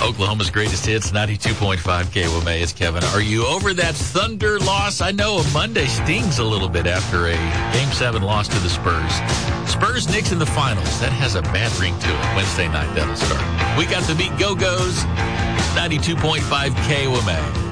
Oklahoma's greatest hits, 92.5 KWMA. It's Kevin. Are you over that Thunder loss? I know a Monday stings a little bit after a Game 7 loss to the Spurs. Spurs Knicks in the finals. That has a bad ring to it. Wednesday night, that'll start. We got the Beat Go-Go's, 92.5 KWMA.